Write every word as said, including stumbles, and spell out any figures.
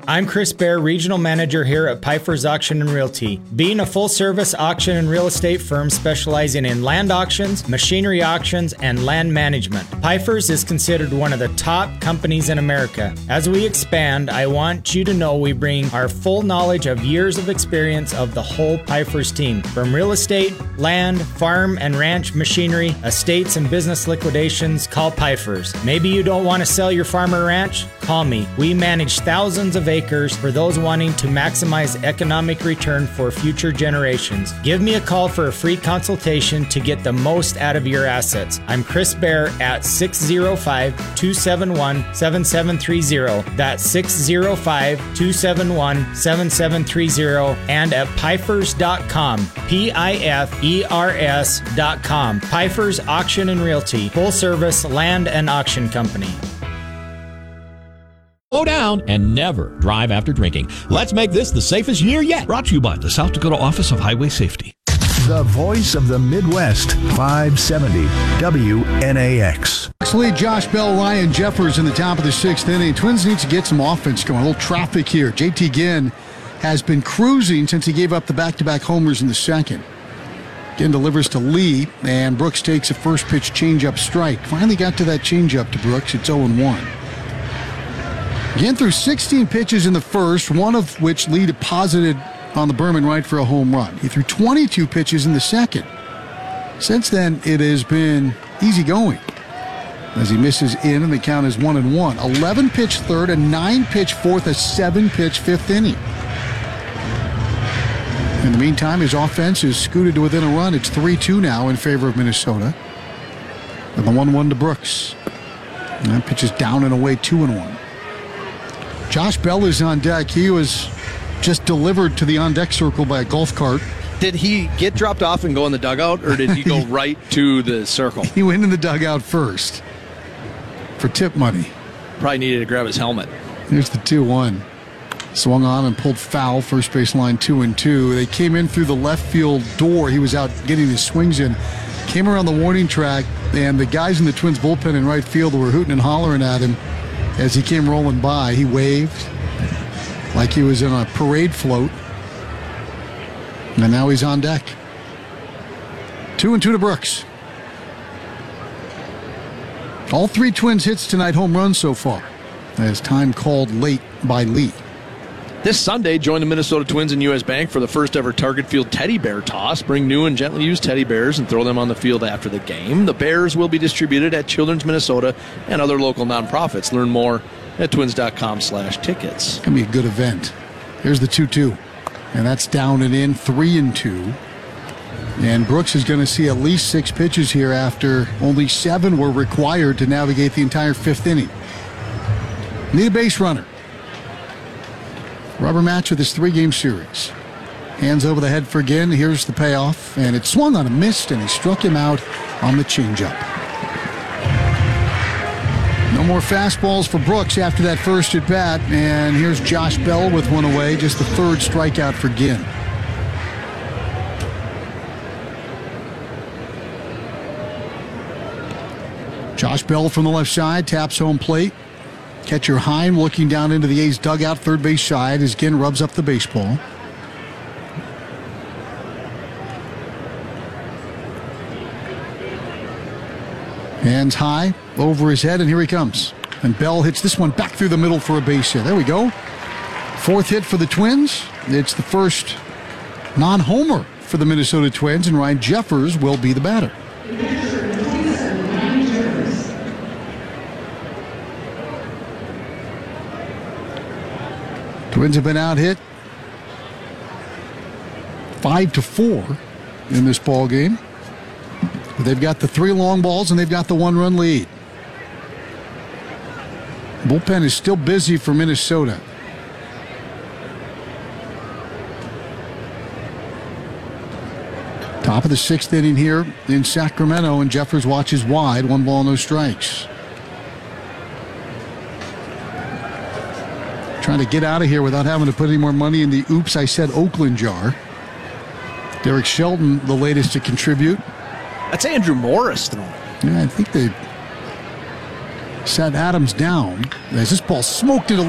I'm Chris Bear, Regional Manager here at Pfeiffer's Auction and Realty. Being a full-service auction and real estate firm specializing in land auctions, machinery auctions, and land management, Pfeiffer's is considered one of the top companies in America. As we expand, I want you to know we bring our full knowledge of years of experience of the whole Pfeiffer's team. From real estate, land, farm and ranch machinery, estates and business liquidations, call Pfeiffer's. Maybe you don't want to sell your farm or ranch? Call me. We manage thousands of acres for those wanting to maximize economic return for future generations. Give me a call for a free consultation to get the most out of your assets. I'm Chris Bear at six oh five, two seven one, seven seven three oh. That's six oh five, two seven one, seven seven three oh and at Pfeifers dot com. P I F E R S dot com. Pfeiffer's Auction and Realty, full service land and auction company. Slow down and never drive after drinking. Let's make this the safest year yet. Brought to you by the South Dakota Office of Highway Safety. The voice of the Midwest, five seventy W N A X. Lead Josh Bell, Ryan Jeffers in the top of the sixth inning. Twins need to get some offense going. A little traffic here. J T Ginn has been cruising since he gave up the back-to-back homers in the second. Ginn delivers to Lee, and Brooks takes a first pitch changeup strike. Finally got to that changeup to Brooks. It's oh and one. Ginn threw sixteen pitches in the first, one of which Lee deposited on the Berman right for a home run. He threw twenty-two pitches in the second. Since then, it has been easy going as he misses in, and the count is one and one. eleven pitch third, a nine pitch fourth, a seven pitch fifth inning. In the meantime, his offense is scooted to within a run. It's three two now in favor of Minnesota. And the one one to Brooks. And that pitch is down and away, two and one. Josh Bell is on deck. He was just delivered to the on-deck circle by a golf cart. Did he get dropped off and go in the dugout, or did he go right to the circle? He went in the dugout first for tip money. Probably needed to grab his helmet. Here's the two one. Swung on and pulled foul, first base line two and two. They came in through the left field door. He was out getting his swings in. Came around the warning track, and the guys in the Twins bullpen in right field were hooting and hollering at him. As he came rolling by, he waved like he was in a parade float. And now he's on deck. Two and two to Brooks. All three Twins hits tonight, home runs so far, as time called late by Lee. This Sunday, join the Minnesota Twins and U S Bank for the first ever Target Field Teddy Bear Toss. Bring new and gently used teddy bears and throw them on the field after the game. The bears will be distributed at Children's Minnesota and other local nonprofits. Learn more at twins dot com slash tickets. It's going to be a good event. Here's the two two. And that's down and in, three and two. And Brooks is going to see at least six pitches here after only seven were required to navigate the entire fifth inning. Need a base runner. Rubber match of this three-game series. Hands over the head for Ginn. Here's the payoff. And it swung on a missed, and he struck him out on the changeup. No more fastballs for Brooks after that first at bat. And here's Josh Bell with one away. Just the third strikeout for Ginn. Josh Bell from the left side taps home plate. Catcher Heim looking down into the A's dugout, third base side, as Ginn rubs up the baseball. Hands high over his head, and here he comes. And Bell hits this one back through the middle for a base hit. There we go. Fourth hit for the Twins. It's the first non-homer for the Minnesota Twins, and Ryan Jeffers will be the batter. Twins have been out hit five to four in this ball game. They've got the three long balls and they've got the one-run lead. Bullpen is still busy for Minnesota. Top of the sixth inning here in Sacramento, and Jeffers watches wide. One ball, no strikes. Trying to get out of here without having to put any more money in the oops, I said Oakland jar. Derek Shelton, the latest to contribute. That's Andrew Morris throwing. Yeah, I think they sat Adams down as this ball smoked into